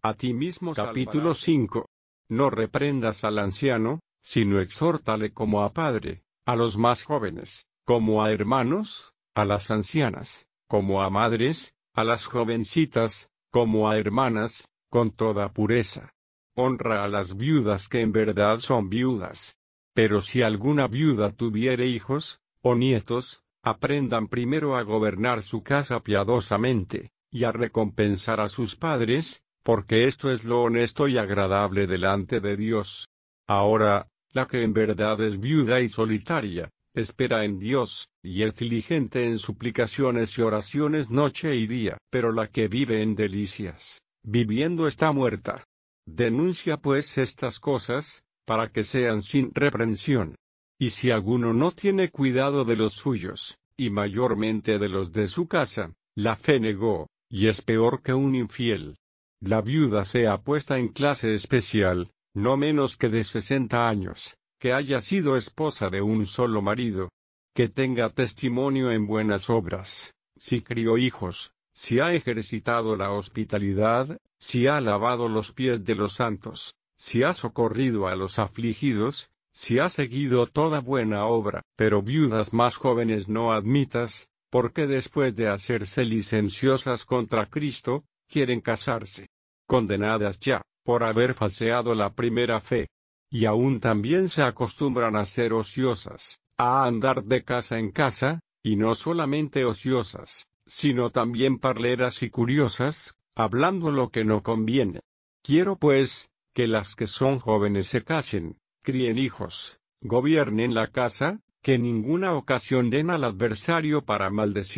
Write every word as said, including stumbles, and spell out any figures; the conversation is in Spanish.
A ti mismo capítulo cinco. No reprendas al anciano, sino exhórtale como a padre, a los más jóvenes, como a hermanos, a las ancianas, como a madres, a las jovencitas, como a hermanas, con toda pureza. Honra a las viudas que en verdad son viudas. Pero si alguna viuda tuviere hijos, o nietos, aprendan primero a gobernar su casa piadosamente, y a recompensar a sus padres, porque esto es lo honesto y agradable delante de Dios. Ahora, la que en verdad es viuda y solitaria, espera en Dios, y es diligente en suplicaciones y oraciones noche y día. Pero la que vive en delicias, viviendo está muerta. Denuncia pues estas cosas, para que sean sin reprensión. Y si alguno no tiene cuidado de los suyos, y mayormente de los de su casa, la fe negó, y es peor que un infiel. La viuda sea puesta en clase especial, no menos que de sesenta años, que haya sido esposa de un solo marido, que tenga testimonio en buenas obras, si crió hijos, si ha ejercitado la hospitalidad, si ha lavado los pies de los santos, si ha socorrido a los afligidos, si ha seguido toda buena obra. Pero viudas más jóvenes no admitas, porque después de hacerse licenciosas contra Cristo, quieren casarse, condenadas ya, por haber falseado la primera fe. Y aún también se acostumbran a ser ociosas, a andar de casa en casa, y no solamente ociosas, sino también parleras y curiosas, hablando lo que no conviene. Quiero pues, que las que son jóvenes se casen, críen hijos, gobiernen la casa, que ninguna ocasión den al adversario para maldecir.